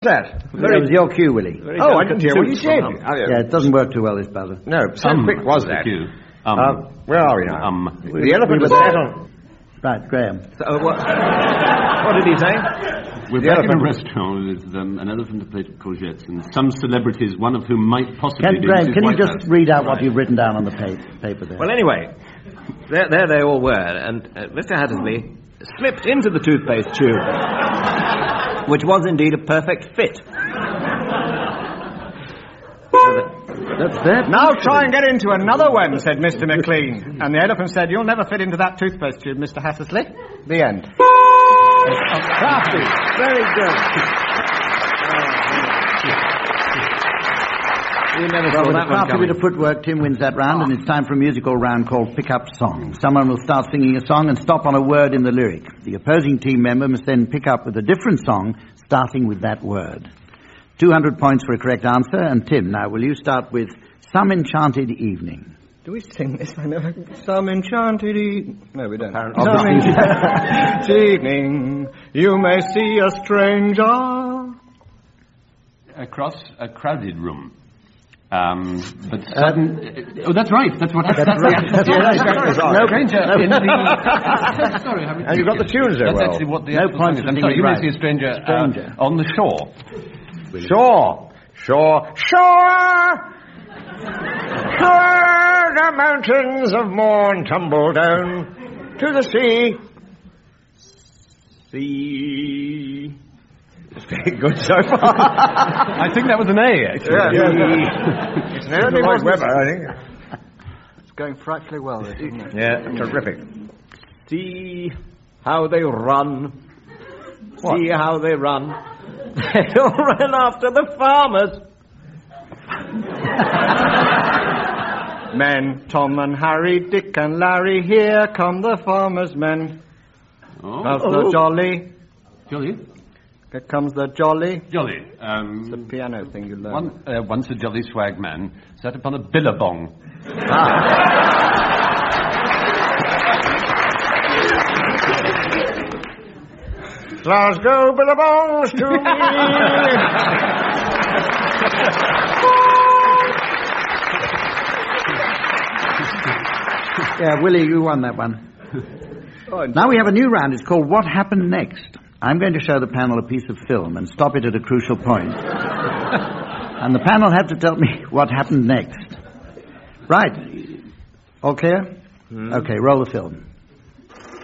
that? That was your cue, Willie. I didn't hear what you said. Yeah, it doesn't work too well, this buzzer. No, so quick was that. Cue. Where are we now? The elephant was sat on... Right, Graham. What did he say? We're back in a restaurant with an elephant, a plate of courgettes, and some celebrities, one of whom might possibly be... Graham, can you just read out what you've written down on the paper there? Well, anyway, there they all were, and Mr. Hattersley slipped into the toothpaste tube, which was indeed a perfect fit. That's that. Now try and get into another one, said Mr. McLean. And the elephant said, you'll never fit into that toothpaste tube, Mr. Hattersley. The end. Crafty. Very good. Well, with a crafty bit of footwork, Tim wins that round, and it's time for a musical round called Pick Up Song. Someone will start singing a song and stop on a word in the lyric. The opposing team member must then pick up with a different song, starting with that word. 200 points for a correct answer. And Tim, now will you start with Some Enchanted Evening? Do we sing this? I know. Some enchanted evening. No, we don't. Some enchanted evening, you may see a stranger across a crowded room. But sudden... oh, that's right. That's what happened. That's right. No stranger in the... Sorry, and you've got the tunes there. That's well. actually what the no points. I'm sorry, you may see a stranger on the shore. Shore. The mountains of morn tumble down to the sea. It's very good so far. I think that was an A, actually. Yeah. It's an early Weber, I think. It's going frightfully well, isn't it? Yeah, terrific. See how they run. What? See how they run. They'll run after the farmers. Men, Tom and Harry, Dick and Larry, here come the farmers' men. That's the jolly. Jolly? Here comes the jolly. Jolly. It's a piano thing you learn. Once a jolly swag man sat upon a billabong. Glasgow billabongs to me. Yeah, Willie, you won that one. Now we have a new round. It's called What Happened Next. I'm going to show the panel a piece of film and stop it at a crucial point. And the panel have to tell me what happened next. Right. All clear? Okay, roll the film.